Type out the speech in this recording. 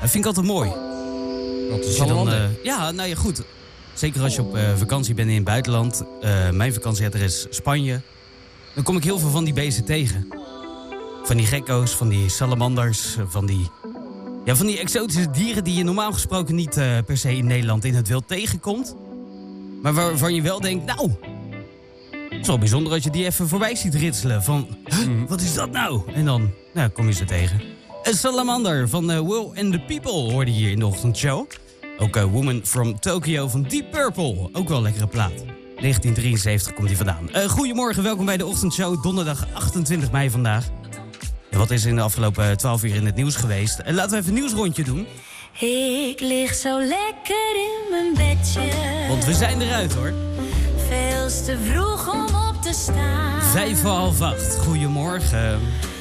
Dat vind ik altijd mooi. Want het is dan, ja, nou ja, goed. Zeker als je op vakantie bent in het buitenland. Mijn vakantieadres is Spanje. Dan kom ik heel veel van die beesten tegen. Van die gekko's, van die salamanders, van die exotische dieren die je normaal gesproken niet per se in Nederland in het wild tegenkomt. Maar waarvan je wel denkt, nou, het is wel bijzonder als je die even voorbij ziet ritselen. Van, wat is dat nou? En dan kom je ze tegen. Een salamander van Will and the People hoorde je hier in de ochtendshow. Ook Woman from Tokyo van Deep Purple. Ook wel een lekkere plaat. 1973 komt die vandaan. Goedemorgen, welkom bij de ochtendshow. Donderdag 28 mei vandaag. En wat is in de afgelopen 12 uur in het nieuws geweest? Laten we even een nieuwsrondje doen. Ik lig zo lekker in mijn bedje. Want we zijn eruit hoor. Veel te vroeg om op te staan. 7:30. Goedemorgen.